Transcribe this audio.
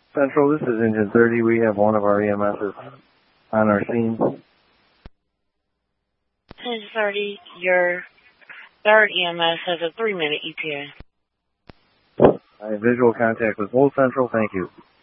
Central, this is Engine 30. We have one of our EMSs on our scene. Engine 30, your third EMS has a 3-minute ETA. I have visual contact with Old Central. Thank you.